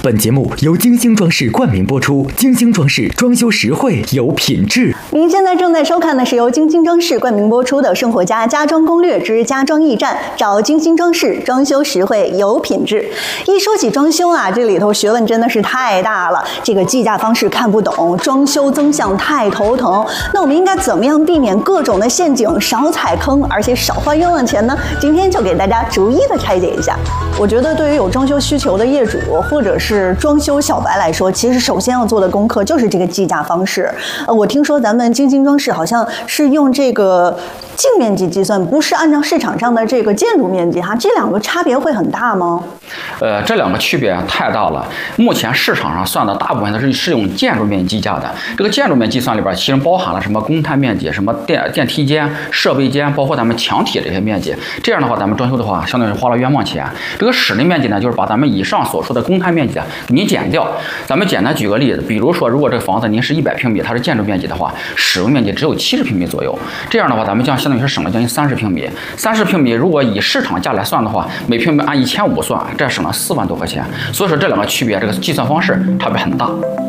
本节目由金星装饰冠名播出，金星装饰装修实惠有品质。 您现在正在收看的是由金星装饰冠名播出的《生活家家装攻略之家装驿站》，找金星装饰，装修实惠有品质。一说起装修啊，这里头学问真的是太大了，这个计价方式看不懂，装修增项太头疼。那我们应该怎么样避免各种的陷阱，少踩坑，而且少花冤枉钱呢？今天就给大家逐一的拆解一下。我觉得对于有装修需求的业主或者是装修小白来说，其实首先要做的功课就是这个计价方式。我听说咱们金星装饰好像是用这个净面积计算，不是按照市场上的这个建筑面积哈，这两个差别会很大吗？ 这两个区别太大了。目前市场上算的大部分都是用建筑面积计价的。这个建筑面积计算里边，其实包含了什么公摊面积、什么电梯间、设备间，包括咱们墙体这些面积。这样的话，咱们装修的话，相当于花了冤枉钱。这个室内面积呢，就是把咱们以上所说的公摊面积给您减掉。咱们简单举个例子，比如说，如果这个房子您是100平米，它是建筑面积的话，使用面积只有70平米左右。这样的话，咱们相当于是省了将近30平米。30平米如果以市场价来算的话，每平米按1500算，这省了4万多块钱。所以说这两个区别，这个计算方式差别很大。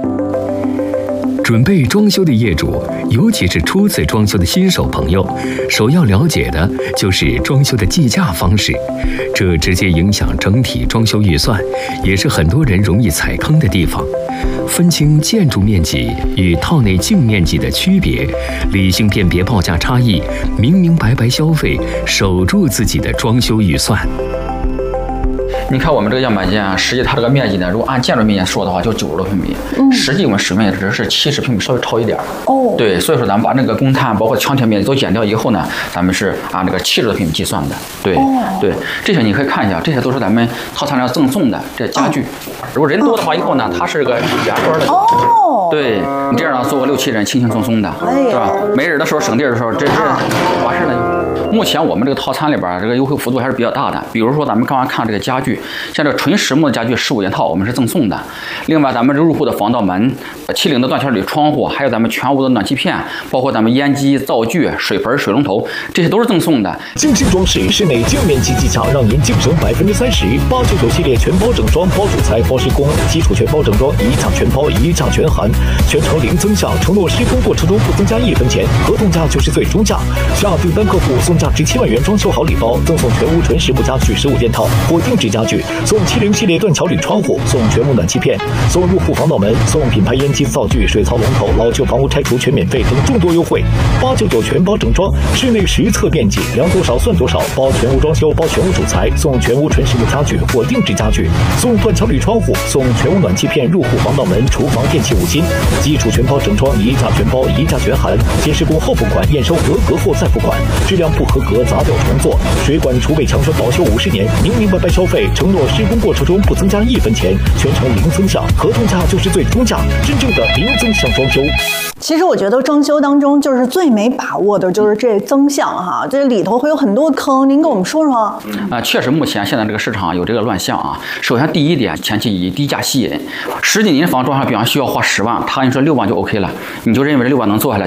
准备装修的业主，尤其是初次装修的新手朋友，首要了解的就是装修的计价方式，这直接影响整体装修预算，也是很多人容易踩坑的地方。分清建筑面积与套内净面积的区别，理性辨别报价差异，明白消费，守住自己的装修预算。 你看我们这个样板间啊，实际它这个面积呢，如果按建筑面积说的话，就90多平米，实际我们使用面积只是70平米，稍微超一点。哦，对，所以说咱们把那个公摊包括墙体面积都减掉以后呢，咱们是按这个70多平米计算的。对，对，这些你可以看一下，这些都是咱们套餐上赠送的这家具。如果人多的话，以后呢，它是个圆桌的。哦，对你这样呢，坐个6、7人轻轻松松的，是吧？没人的时候省地的时候，这完事了。目前我们这个套餐里边这个优惠幅度还是比较大的。比如说咱们刚刚看这个家具，像这个纯实木的家具15件套，我们是赠送的。另外咱们这入户的防盗门、70的断桥铝窗户，还有咱们全屋的暖气片，包括咱们烟机、灶具、水盆、水龙头，这些都是赠送的。 金星装饰室内净面积计价，让您净省30%。899系列全包整装，包主材、包施工，基础全包整装，一价全包，一价全含，全程零增项，承诺施工过程中不增加1分钱，合同价就是最终价。下订单客户送价值7万元装修好礼包，赠送全屋纯实木家具15件套或定制家具，送70系列断桥铝窗户，送全屋暖气片，送入户防盗门，送品牌烟机、灶具、水槽龙头，老旧房屋拆除全免费等众多优惠。899全包整装，室内实测面积量多少算多少，包全屋装修，包全屋主材，送全屋纯实木家具或定制家具，送断桥铝窗户，送全屋暖气片、入户防盗门、厨房电器5金，基础全包整装，一价全包，一价全含，先施工后付款，验收合格后再付款，质量不合格砸掉重做，水管储备强栓保修50年，明白消费，承诺施工过程中不增加1分钱，全程零增项，合同价就是最终价，真正的零增项装修。 其实我觉得装修当中就是最没把握的就是这增项哈，这里头会有很多坑，您跟我们说说。 确实目前现在这个市场有这个乱象啊。首先第一点，前期以低价吸引，实际您房装上比方需要花10万，他跟你说6万就 OK 了，你就认为这6万能做下来，